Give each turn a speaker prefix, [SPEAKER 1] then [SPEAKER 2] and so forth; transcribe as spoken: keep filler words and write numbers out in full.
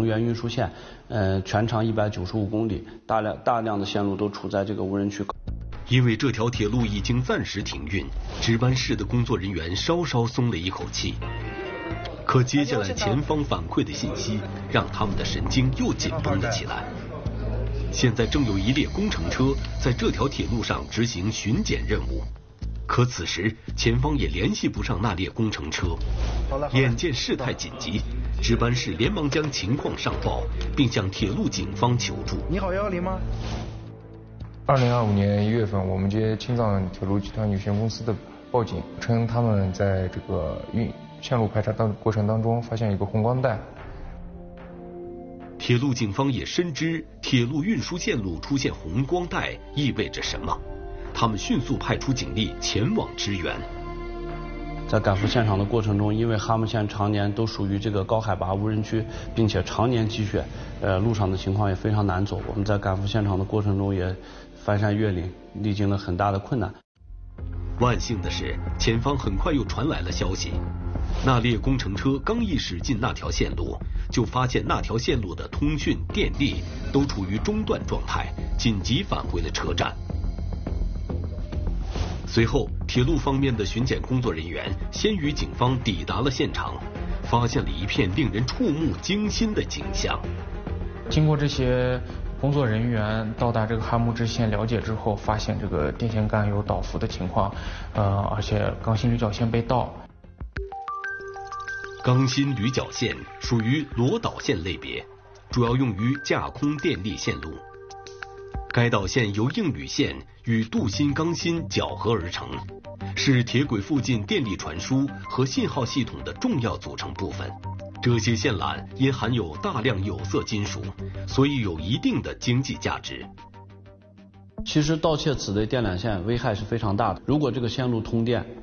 [SPEAKER 1] 能源运输线，呃，全长一百九十五公里，大量大量的线路都处在这个无人区。
[SPEAKER 2] 因为这条铁路已经暂时停运，值班室的工作人员稍稍松了一口气。可接下来前方反馈的信息让他们的神经又紧绷了起来。现在正有一列工程车在这条铁路上执行巡检任务，可此时前方也联系不上那列工程车。眼见事态紧急，值班室连忙将情况上报，并向铁路警方求助。
[SPEAKER 3] 你好，幺幺零吗？
[SPEAKER 4] 二零二五年一月份，我们接青藏铁路集团有限公司的报警，称他们在这个运线路排查当过程当中发现一个红光带。
[SPEAKER 2] 铁路警方也深知铁路运输线路出现红光带意味着什么，他们迅速派出警力前往支援。
[SPEAKER 1] 在赶赴现场的过程中，因为哈木县常年都属于这个高海拔无人区，并且常年积雪，呃，路上的情况也非常难走。我们在赶赴现场的过程中也翻山越岭，历经了很大的困难。
[SPEAKER 2] 万幸的是，前方很快又传来了消息，那列工程车刚一驶进那条线路，就发现那条线路的通讯、电力都处于中断状态，紧急返回了车站。随后，铁路方面的巡检工作人员先于警方抵达了现场，发现了一片令人触目惊心的景象。
[SPEAKER 4] 经过这些工作人员到达这个哈木支线了解之后，发现这个电线杆有倒伏的情况，呃，而且钢芯铝角线被盗。
[SPEAKER 2] 钢芯铝角线属于螺导线类别，主要用于架空电力线路。该导线由硬铝线与镀锌钢芯搅合而成，是铁轨附近电力传输和信号系统的重要组成部分。这些线缆因含有大量有色金属，所以有一定的经济价值。
[SPEAKER 1] 其实盗窃此类电缆线危害是非常大的。如果这个线路通电，